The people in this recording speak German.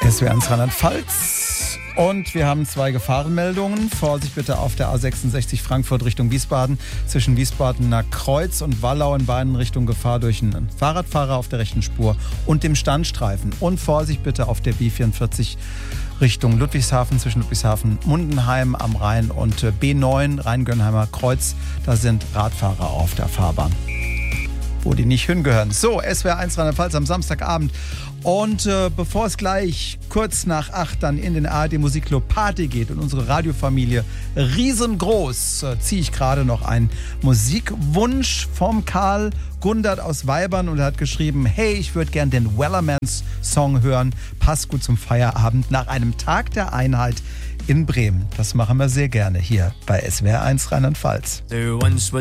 SWR1 Rheinland-Pfalz. Und wir haben 2 Gefahrenmeldungen. Vorsicht bitte auf der A66 Frankfurt Richtung Wiesbaden. Zwischen Wiesbadener Kreuz und Wallau in beiden Richtungen Gefahr durch einen Fahrradfahrer auf der rechten Spur und dem Standstreifen. Und Vorsicht bitte auf der B44 Richtung Ludwigshafen, zwischen Ludwigshafen-Mundenheim am Rhein und B9 Rhein-Gönnheimer Kreuz. Da sind Radfahrer auf der Fahrbahn, wo die nicht hingehören. So, SWR1 Rheinland-Pfalz am Samstagabend. Und bevor es gleich kurz nach 8 dann in den ARD Musikclub Party geht und unsere Radiofamilie riesengroß, ziehe ich gerade noch einen Musikwunsch vom Karl Gundert aus Weibern und er hat geschrieben, hey, ich würde gern den Wellermans Song hören, passt gut zum Feierabend nach einem Tag der Einheit in Bremen. Das machen wir sehr gerne hier bei SWR1 Rheinland-Pfalz.